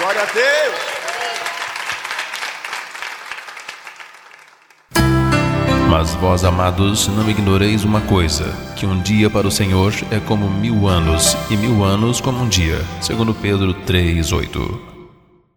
Glória a Deus. Mas vós, amados, não ignoreis uma coisa, que um dia para o Senhor é como 1000 anos, e 1000 anos como um dia. Segundo Pedro 3:8.